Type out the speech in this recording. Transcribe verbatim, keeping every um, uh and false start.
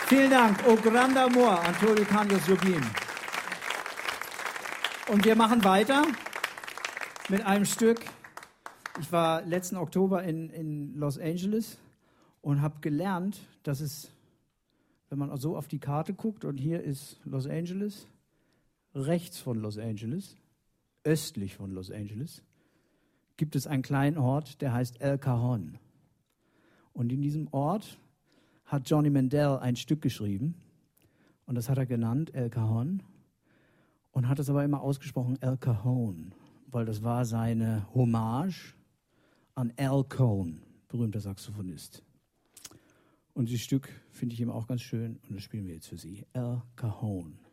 Vielen Dank. O grande amor, Antonio Carlos Jobim. Und wir machen weiter mit einem Stück. Ich war letzten Oktober in, in Los Angeles und habe gelernt, dass es, wenn man so auf die Karte guckt, und hier ist Los Angeles, rechts von Los Angeles, östlich von Los Angeles, gibt es einen kleinen Ort, der heißt El Cajon. Und in diesem Ort hat Johnny Mandel ein Stück geschrieben und das hat er genannt, El Cajon, und hat es aber immer ausgesprochen El Cajon, weil das war seine Hommage an Al Cohn, berühmter Saxophonist. Und dieses Stück finde ich eben auch ganz schön und das spielen wir jetzt für Sie. El Cajon.